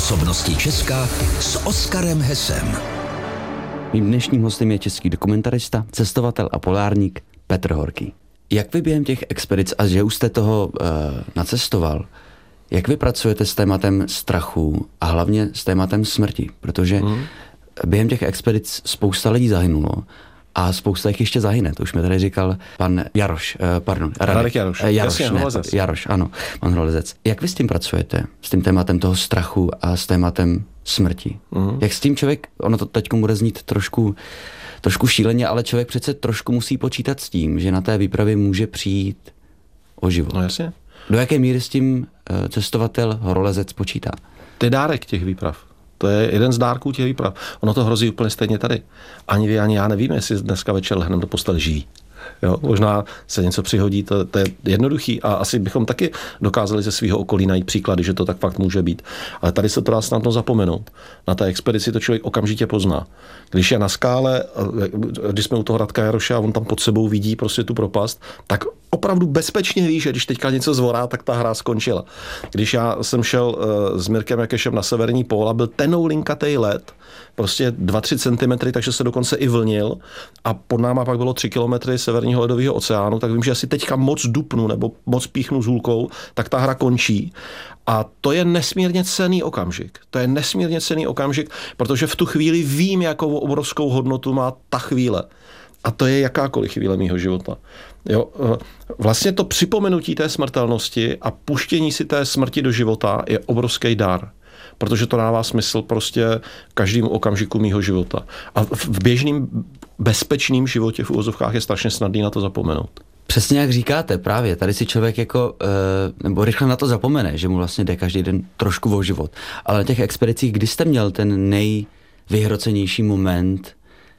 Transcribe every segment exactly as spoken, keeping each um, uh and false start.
Osobnosti Česka s Oskarem Hesem. Mým dnešním hostem je český dokumentarista, cestovatel a polárník Petr Horký. Jak vy během těch expedic, a že už jste toho uh, nacestoval, jak vy pracujete s tématem strachu a hlavně s tématem smrti? Protože mm. během těch expedic spousta lidí zahynulo a spousta jich ještě zahyne. To už mi tady říkal pan Jaroš, uh, pardon, Radek, Radek Jaroš. Uh, Jaroš, Jasně, ne, Holezec. Jaroš, ano, pan Holezec. Jak vy s tím pracujete? S tím tématem toho strachu a s tématem smrti? Mm. Jak s tím člověk, ono to teď bude znít trošku trošku šíleně, ale člověk přece trošku musí počítat s tím, že na té výpravě může přijít o život. No jasně. Do jaké míry s tím cestovatel horolezec počítá? To je dárek těch výprav. To je jeden z dárků těch výprav. Ono to hrozí úplně stejně tady. Ani vy, ani já nevíme, jestli dneska večer lehneme do postele živí. Jo, možná se něco přihodí, to, to je jednoduchý a asi bychom taky dokázali ze svého okolí najít příklady, že to tak fakt může být. Ale tady se to dá snadno zapomenout. Na té expedici to člověk okamžitě pozná. Když je na skále, když jsme u toho Radka Jaroše a on tam pod sebou vidí prostě tu propast, tak opravdu bezpečně ví, že když teďka něco zvorá, tak ta hra skončila. Když já jsem šel s Mirkem Jakešem na severní pól a byl tenou linkatej led, prostě dva tři centimetry, takže se dokonce i vlnil a pod náma pak bylo tři kilometry severního ledového oceánu, tak vím, že asi teďka moc dupnu nebo moc píchnu s hůlkou, tak ta hra končí. A to je nesmírně cenný okamžik. To je nesmírně cenný okamžik, protože v tu chvíli vím, jakou obrovskou hodnotu má ta chvíle. A to je jakákoliv chvíle mýho života. Jo, vlastně to připomenutí té smrtelnosti a puštění si té smrti do života je obrovský dar. Protože to dává smysl prostě každému okamžiku mýho života. A v běžném bezpečném životě v uvozovkách je strašně snadný na to zapomenout. Přesně jak říkáte, právě. Tady si člověk jako, nebo rychle na to zapomene, že mu vlastně jde každý den trošku o život. Ale na těch expedicích, kdy jste měl ten nejvyhrocenější moment,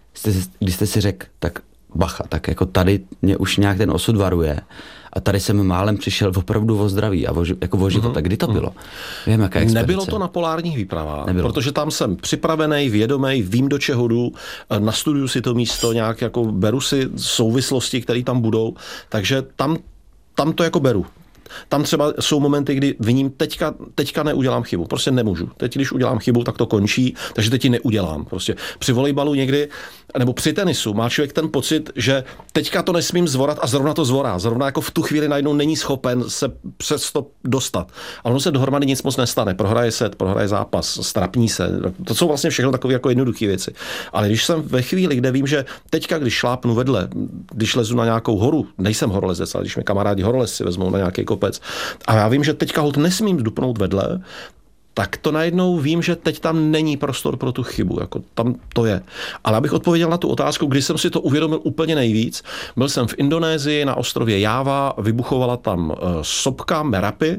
kdy jste si řekl, tak bacha, tak jako tady mě už nějak ten osud varuje a tady jsem málem přišel opravdu o zdraví a o, jako o život. Mm-hmm. Tak kdy to bylo? Vím, jaká expedice. Nebylo to na polárních výpravách, Nebylo. Protože tam jsem připravený, vědomý, vím, do čeho jdu, nastuduju si to místo, nějak jako beru si souvislosti, které tam budou, takže tam, tam to jako beru. Tam třeba jsou momenty, kdy viním, teďka, teďka neudělám chybu, prostě nemůžu. Teď, když udělám chybu, tak to končí, takže teď ji neudělám. Prostě při volejbalu někdy, nebo při tenisu má člověk ten pocit, že teďka to nesmím zvorat a zrovna to zvorá. Zrovna jako v tu chvíli najednou není schopen se přes to dostat. A ono se dohromady nic moc nestane. Prohraje set, prohraje zápas, strapní se. To jsou vlastně všechno takové jako jednoduché věci. Ale když jsem ve chvíli, kde vím, že teďka, když šlápnu vedle, když lezu na nějakou horu, nejsem horolezec, ale když mě kamarádi horolezci vezmou na nějaký kopec, a já vím, že teďka holt nesmím dupnout vedle, tak to najednou vím, že teď tam není prostor pro tu chybu. Jako tam to je. Ale abych odpověděl na tu otázku, kdy jsem si to uvědomil úplně nejvíc, byl jsem v Indonésii na ostrově Jáva, vybuchovala tam uh, sopka, Merapi,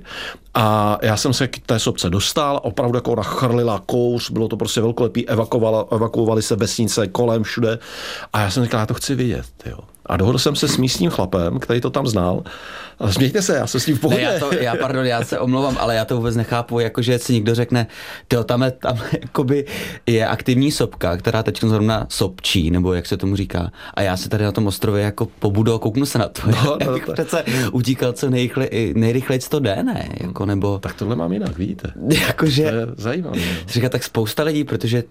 a já jsem se k té sopce dostal, opravdu jako ona chrlila kouř, bylo to prostě velkolepý, evakuovali se vesnice kolem všude a já jsem říkal, já to chci vidět, jo. A dohodl jsem se s místním chlapem, který to tam znal. A smějte se, já jsem s tím v pohodě. Ne, já, to, já, pardon, já se omlouvám, ale já to vůbec nechápu, jakože si někdo řekne, tyjo, tam, je, tam jakoby je aktivní sopka, která teď zrovna sopčí, nebo jak se tomu říká. A já si tady na tom ostrově jako pobudu a kouknu se na to. No, já no, bych to... přece utíkal co nejrychleji, nejrychleji to jde, ne? Jako, nebo... Tak tohle mám jinak, vidíte. Jakože... To je zajímavé. Říká tak spousta lidí, protože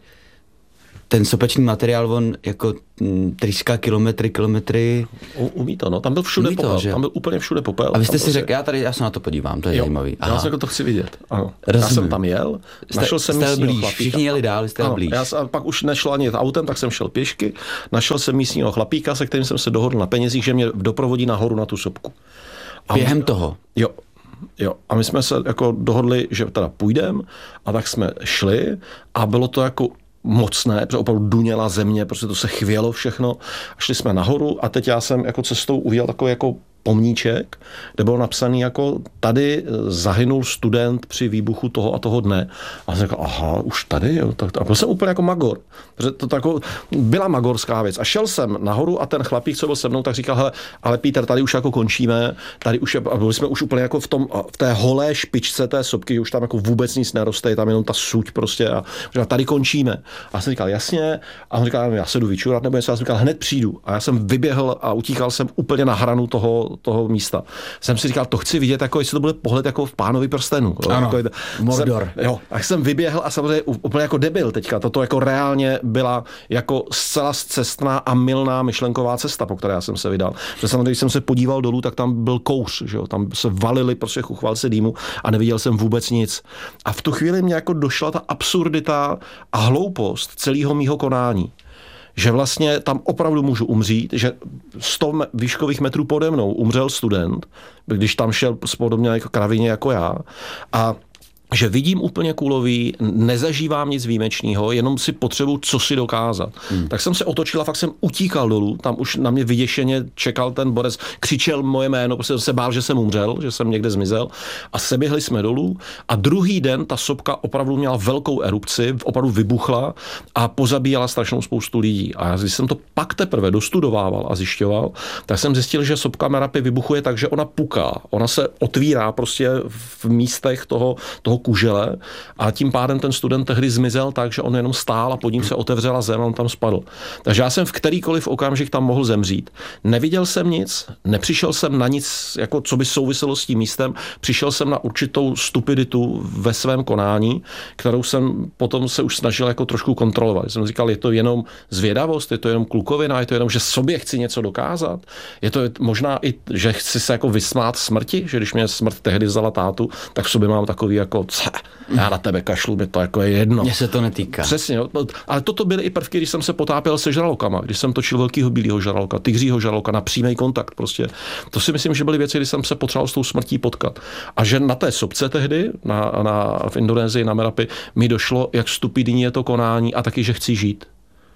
ten sopečný materiál, on jako trýská kilometry, kilometry. U, umí to, no. Tam byl všude umí popel. To, tam byl úplně všude popel. A vy jste tam si prostě... řekl, já tady, já se na to podívám, to je jo, zajímavý. Aha. Já se jako to chci vidět. Ano. Já jsem tam jel, jste, našel jsem jste místního blíž, chlapíka. Všichni jeli dál, jste ano, blíž. Já jsem, pak už nešlo ani autem, tak jsem šel pěšky. Našel jsem místního chlapíka, se kterým jsem se dohodl na penězích, že mě doprovodí nahoru na tu sopku. A během on... toho? Jo. Jo, a my jsme se jako dohodli, že teda půjdem, a tak jsme šli a bylo to jako mocné, protože opravdu duněla země, prostě to se chvělo všechno. A šli jsme nahoru a teď já jsem jako cestou uviděl takový jako pomníček, kde bylo napsaný jako tady zahynul student při výbuchu toho a toho dne. A jsem řekl, aha, už tady, jo. A byl jsem úplně jako magor. Protože to tako, byla magorská věc. A šel jsem nahoru a ten chlapík, co byl se mnou, tak říkal, hele, ale Peter, tady už jako končíme, tady už je, a byli jsme už úplně jako v tom, v té holé špičce té sopky, už tam jako vůbec nic neroste, je tam jenom ta suť prostě a říkal, tady končíme. A já jsem říkal, jasně. A on říkal, já se jdu vyčurat, nebo něco, já jsem říkal, hned přijdu. A já jsem vyběhl a utíkal jsem úplně na hranu toho toho, toho místa, jsem si říkal, to chci vidět, jako jestli to bude pohled jako v Pánovi prstenu. Ano, jako, Mordor. Jsem, jo, a jsem vyběhl a samozřejmě úplně jako debil teďka. Toto jako reálně byla jako zcela cestná a mylná myšlenková cesta, po které já jsem se vydal. Protože samozřejmě, když jsem se podíval dolů, tak tam byl kouř, že jo? Tam se valili prostě chuchvalci dýmu a neviděl jsem vůbec nic. A v tu chvíli mě jako došla ta absurdita a hloupost celého mýho konání. Že vlastně tam opravdu můžu umřít, že sto výškových metrů pode mnou umřel student, když tam šel podobně jako kravině jako já, a že vidím úplně kulový, nezažívám nic výjimečného, jenom si potřebuji co si dokázat. Hmm. Tak jsem se otočil a fakt jsem utíkal dolů, tam už na mě vyděšeně čekal ten borec, křičel moje jméno, protože se bál, že jsem umřel, že jsem někde zmizel, a seběhli jsme dolů a druhý den ta sopka opravdu měla velkou erupci, opravdu vybuchla a pozabíjala strašnou spoustu lidí. A když jsem to pak teprve dostudovával a zjišťoval, tak jsem zjistil, že sopka Merapi vybuchuje tak, že ona puká. Ona se otvírá prostě v místech toho, toho kužele a tím pádem ten student tehdy zmizel tak, že on jenom stál a pod ním se otevřela zem a on tam spadl. Takže já jsem v kterýkoliv okamžik tam mohl zemřít. Neviděl jsem nic, nepřišel jsem na nic, jako co by souviselo s tím místem, přišel jsem na určitou stupiditu ve svém konání, kterou jsem potom se už snažil jako trošku kontrolovat. Jsem říkal, je to jenom zvědavost, je to jenom klukovina, je to jenom, že sobě chci něco dokázat, je to možná i, že chci se jako vysmát smrti, že když mě smrt tehdy vzala tátu, tak v sobě mám takový jako já na tebe kašlu, mi to jako je jedno. Mně se to netýká. Přesně, no, ale toto byly i prvky, když jsem se potápěl se žralokama, když jsem točil velkýho bílého žraloka, tygřího žraloka na přímý kontakt prostě. To si myslím, že byly věci, kdy jsem se potřeboval s tou smrtí potkat. A že na té sopce tehdy, na, na, v Indonésii, na Merapi, mi došlo, jak stupidní je to konání a taky, že chci žít.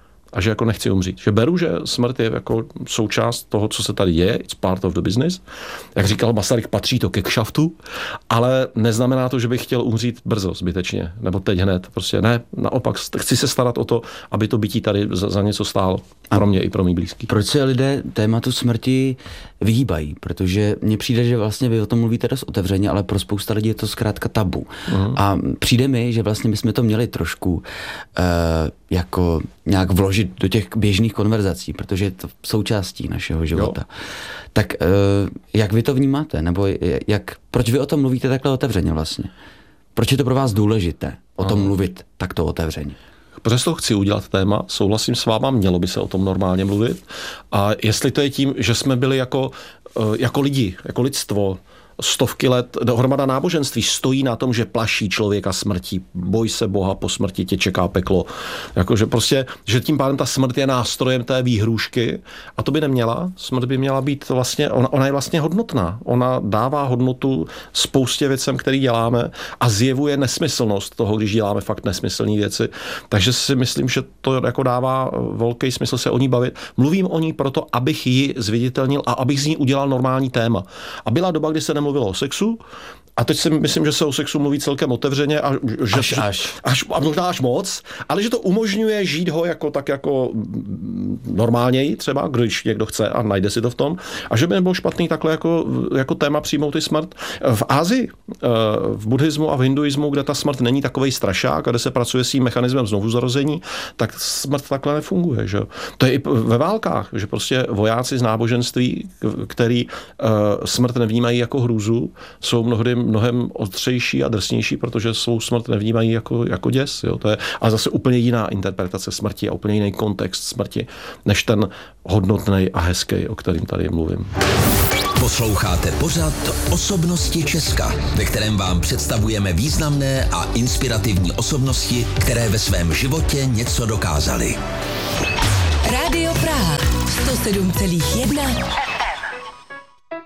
A že jako nechci umřít. Že beru, že smrt je jako součást toho, co se tady děje, it's part of the business. Jak říkal Masaryk, patří to ke kšaftu, ale neznamená to, že bych chtěl umřít brzo, zbytečně, nebo teď hned. Prostě ne, naopak, chci se starat o to, aby to bytí tady za, za něco stálo. Pro mě i pro mý blízký. Proč se lidé tématu smrti vyhýbají? Protože mně přijde, že vlastně vy o tom mluvíte dost otevřeně, ale pro spousta lidí je to zkrátka tabu. Uh-huh. A přijde mi, že vlastně bychom to měli trošku uh, jako nějak vložit do těch běžných konverzací, protože je to součástí našeho života. Jo. Tak uh, jak vy to vnímáte? Nebo jak, proč vy o tom mluvíte takhle otevřeně vlastně? Proč je to pro vás důležité o tom uh-huh. mluvit takto otevřeně? Přesto chci udělat téma, souhlasím s váma, mělo by se o tom normálně mluvit. A jestli to je tím, že jsme byli jako, jako lidi, jako lidstvo, stovky let, hromada náboženství stojí na tom, že plaší člověka smrtí, boj se Boha, po smrti tě čeká peklo. Jakože prostě, že tím pádem ta smrt je nástrojem té výhrůžky a to by neměla. Smrt by měla být vlastně, ona, ona je vlastně hodnotná. Ona dává hodnotu spoustě věcem, které děláme a zjevuje nesmyslnost toho, když děláme fakt nesmyslné věci. Takže si myslím, že to jako dává velký smysl se o ní bavit. Mluvím o ní proto, abych ji zviditelnil a abych z ní udělal normální téma. A byla doba, kdy se nemluvilo o sexu, a teď si myslím, že se o sexu mluví celkem otevřeně a, že, až, až. Až, a možná až moc, ale že to umožňuje žít ho jako tak jako normálněji třeba, když někdo chce a najde si to v tom, a že by nebylo špatný takhle jako, jako téma přijmout i smrt. V Asii, v buddhismu a v hinduismu, kde ta smrt není takovej strašák a kde se pracuje s tím mechanismem znovuzarození, tak smrt takhle nefunguje. Že? To je i ve válkách, že prostě vojáci z náboženství, který smrt nevnímají jako hrůzu, jsou mnohdy mnohem ostřejší a drsnější, protože svou smrt nevnímají jako, jako děs. Jo? To je a zase úplně jiná interpretace smrti a úplně jiný kontext smrti, než ten hodnotný a hezký, o kterým tady mluvím. Posloucháte pořad Osobnosti Česka, ve kterém vám představujeme významné a inspirativní osobnosti, které ve svém životě něco dokázaly. Rádio Praha sto sedm celá jedna